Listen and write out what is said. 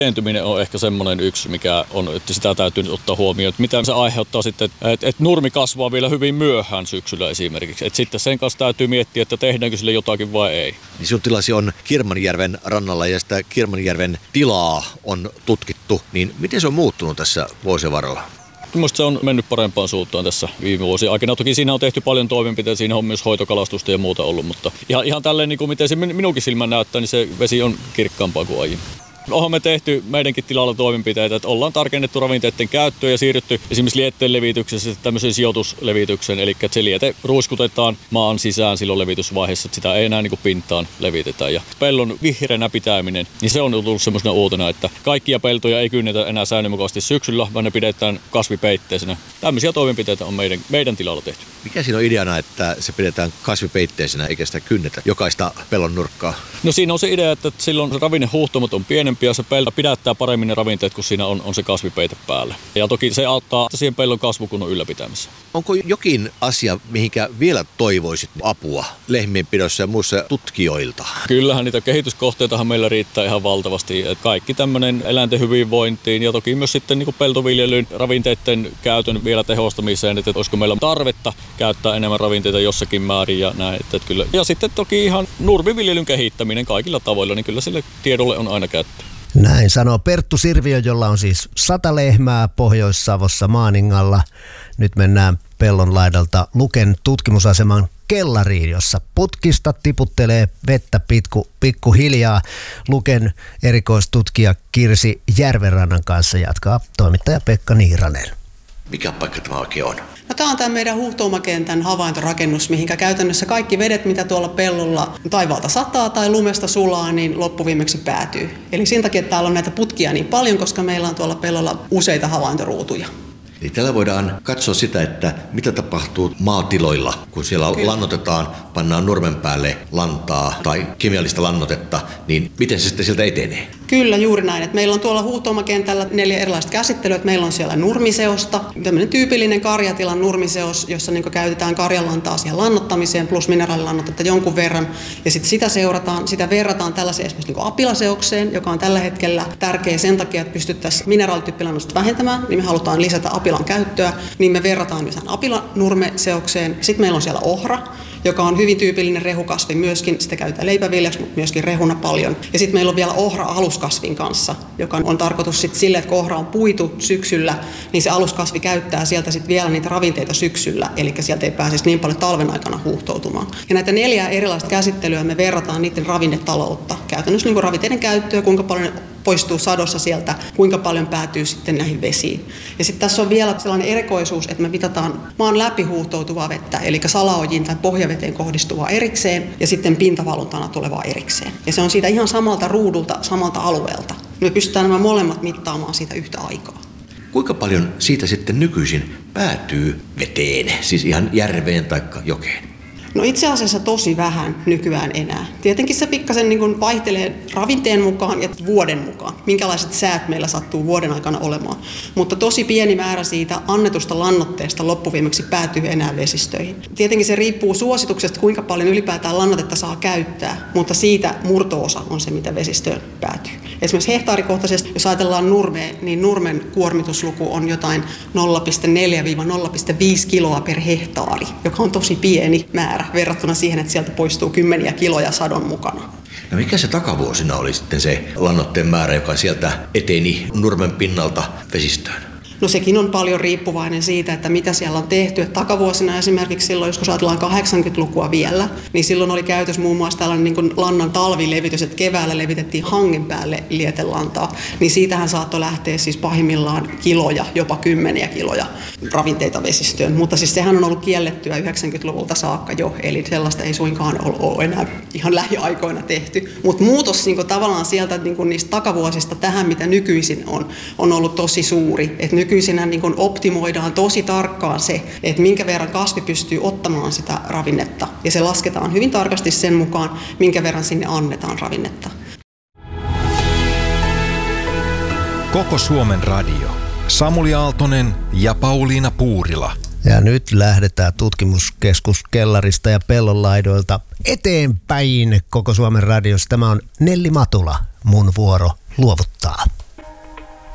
Pientyminen on ehkä semmoinen yksi, mikä on, että sitä täytyy nyt ottaa huomioon, että mitä se aiheuttaa sitten, että nurmi kasvaa vielä hyvin myöhään syksyllä esimerkiksi. Että sitten sen kanssa täytyy miettiä, että tehdäänkö sille jotakin vai ei. Niin sinun tilasi on Kirmanjärven rannalla ja sitä Kirmanjärven tilaa on tutkittu, niin miten se on muuttunut tässä vuosien varrella? Minusta se on mennyt parempaan suuntaan tässä viime vuosien aikana. Toki siinä on tehty paljon toimenpiteitä, siinä on myös hoitokalastusta ja muuta ollut, mutta ihan tälleen niin kuin miten se minunkin silmän näyttää, niin se vesi on kirkkaampaa kuin aiemmin. Onhan me tehty meidänkin tilalla toimenpiteitä, että ollaan tarkennettu ravinteiden käyttöä ja siirrytty esimerkiksi lietteen levityksessä tämmöiseen sijoituslevitykseen, eli että se liete ruiskutetaan maan sisään silloin levitysvaiheessa, että sitä ei enää niin kuin pintaan levitetä. Ja pellon vihreänä pitäminen, niin se on tullut semmoisena uutena, että kaikkia peltoja ei kynnetä enää säännönmukaisesti syksyllä, vaan ne pidetään kasvipeitteisenä. Tämmöisiä toimenpiteitä on meidän tilalla tehty. Mikä siinä on ideana, että se pidetään kasvipeitteisenä eikä sitä kynnetä jokaista pellon nurkkaa? No siinä on se idea, että silloin ravinnehuhtomot on pienempi ja se pelto pidättää paremmin ne ravinteet, kun siinä on se kasvipeite päällä. Ja toki se auttaa siihen pellon kasvukunnon ylläpitämisessä. Onko jokin asia, mihinkä vielä toivoisit apua lehmienpidossa ja muissa tutkijoilta? Kyllähän niitä kehityskohteitahan meillä riittää ihan valtavasti. Että kaikki tämmöinen eläinten hyvinvointiin ja toki myös sitten niin peltoviljelyn ravinteiden käytön vielä tehostamiseen, että olisiko meillä tarvetta käyttää enemmän ravinteita jossakin määrin ja näin. Että kyllä. Ja sitten toki ihan nurmiviljelyn kehittäminen kaikilla tavoilla, niin kyllä sille tiedolle on aina käyttöä. Näin sanoo Perttu Sirviö, jolla on siis 100 lehmää Pohjois-Savossa Maaningalla. Nyt mennään pellon laidalta Luken tutkimusaseman kellariin, jossa putkista tiputtelee vettä pikkuhiljaa. Luken erikoistutkija Kirsi Järvenrannan kanssa jatkaa toimittaja Pekka Niiranen. Mikä paikka tämä oikein on? No, tämä on tämä meidän huuhtoumakentän havaintorakennus, mihinkä käytännössä kaikki vedet, mitä tuolla pellolla taivaalta sataa tai lumesta sulaa, niin loppuviimeksi päätyy. Eli sen takia täällä on näitä putkia niin paljon, koska meillä on tuolla pellolla useita havaintoruutuja. Eli tällä voidaan katsoa sitä, että mitä tapahtuu maatiloilla, kun siellä lannotetaan, pannaan nurmen päälle lantaa tai kemiallista lannotetta, niin miten se sitten sieltä etenee? Kyllä, juuri näin. Että meillä on tuolla huuhtoumakentällä 4 erilaista käsittelyä. Että meillä on siellä nurmiseosta, tämmöinen tyypillinen karjatilan nurmiseos, jossa niin käytetään karjanlantaa siihen lannottamiseen plus mineraalilannotetta jonkun verran. Ja sitten sitä verrataan tällaiseen esimerkiksi niin apilaseokseen, joka on tällä hetkellä tärkeä sen takia, että pystyttäisiin mineraalityyppilannosta vähentämään, niin me halutaan lisätä apilan käyttöä, niin me verrataan myös apilanurmeseokseen. Sitten meillä on siellä ohra, joka on hyvin tyypillinen rehukasvi myöskin. Sitä käytetään leipäviljaksi, mutta myöskin rehuna paljon. Ja sitten meillä on vielä ohra aluskasvin kanssa, joka on tarkoitus sitten sille, että kun ohra on puitu syksyllä, niin se aluskasvi käyttää sieltä sitten vielä niitä ravinteita syksyllä, eli sieltä ei pääsisi niin paljon talven aikana huuhtoutumaan. Ja näitä 4 erilaista käsittelyä me verrataan niiden ravinnetaloutta. Käytännössä niin kuin ravinteiden käyttöä, kuinka paljon poistuu sadossa sieltä, kuinka paljon päätyy sitten näihin vesiin. Ja sitten tässä on vielä sellainen erikoisuus, että me mitataan maan läpi huuhtoutuvaa vettä, eli salaojiin tai pohjaveteen kohdistuvaa erikseen ja sitten pintavalluntana tulevaa erikseen. Ja se on siitä ihan samalta ruudulta, samalta alueelta. Me pystytään nämä molemmat mittaamaan siitä yhtä aikaa. Kuinka paljon siitä sitten nykyisin päätyy veteen, siis ihan järveen tai jokeen? No itse asiassa tosi vähän nykyään enää. Tietenkin se pikkasen niin kuin vaihtelee ravinteen mukaan ja vuoden mukaan, minkälaiset säät meillä sattuu vuoden aikana olemaan. Mutta tosi pieni määrä siitä annetusta lannoitteesta loppuviimeksi päätyy enää vesistöihin. Tietenkin se riippuu suosituksesta, kuinka paljon ylipäätään lannoitetta saa käyttää, mutta siitä murto-osa on se, mitä vesistöön päätyy. Esimerkiksi hehtaarikohtaisesti, jos ajatellaan nurmea, niin nurmen kuormitusluku on jotain 0,4-0,5 kiloa per hehtaari, joka on tosi pieni määrä verrattuna siihen, että sieltä poistuu kymmeniä kiloja sadon mukana. No mikä se takavuosina oli sitten se lannoitteen määrä, joka sieltä eteni nurmen pinnalta vesistöön? No sekin on paljon riippuvainen siitä, että mitä siellä on tehty. Että takavuosina esimerkiksi silloin, jos ajatellaan 80-lukua vielä, niin silloin oli käytössä muun muassa tällainen niin kuin lannan talvilevitys, että keväällä levitettiin hangen päälle lietelantaa. Niin siitähän saattoi lähteä siis pahimmillaan kiloja, jopa 10 kiloja ravinteita vesistöön. Mutta siis sehän on ollut kiellettyä 90-luvulta saakka jo, eli sellaista ei suinkaan ole enää ihan lähiaikoina tehty. Mutta muutos niin kuin tavallaan sieltä niin kuin niistä takavuosista tähän, mitä nykyisin on ollut tosi suuri. Että nykyisinä niin kuin optimoidaan tosi tarkkaan se, että minkä verran kasvi pystyy ottamaan sitä ravinnetta. Ja se lasketaan hyvin tarkasti sen mukaan, minkä verran sinne annetaan ravinnetta. Koko Suomen radio. Samuli Aaltonen ja Pauliina Puurila. Ja nyt lähdetään tutkimuskeskus kellarista ja pellonlaidoilta eteenpäin Koko Suomen radiossa. Tämä on Nelli Matula. Mun vuoro luovuttaa.